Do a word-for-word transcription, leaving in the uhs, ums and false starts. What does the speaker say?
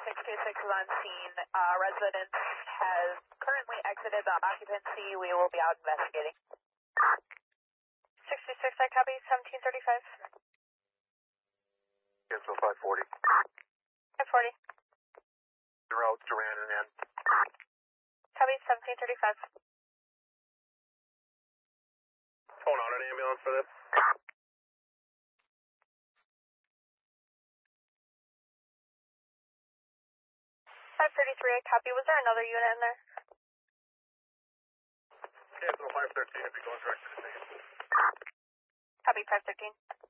six two six is on scene. Uh, residence has currently exited the occupancy. We will be out investigating. six two six, I copy, seventeen thirty-five. Cancel five forty. five forty. The routes Duran and N. Copy, seventeen thirty-five. Phone out an ambulance for this. five thirty-three, I copy. Was there another unit in there? Cancel five thirteen if you're going direct to the scene. Copy, five thirteen.